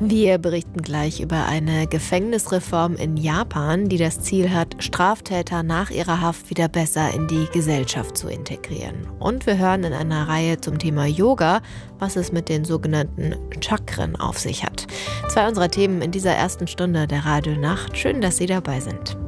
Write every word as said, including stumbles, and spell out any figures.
Wir berichten gleich über eine Gefängnisreform in Japan, die das Ziel hat, Straftäter nach ihrer Haft wieder besser in die Gesellschaft zu integrieren. Und wir hören in einer Reihe zum Thema Yoga, was es mit den sogenannten Chakren auf sich hat. Zwei unserer Themen in dieser ersten Stunde der Radio Nacht. Schön, dass Sie dabei sind.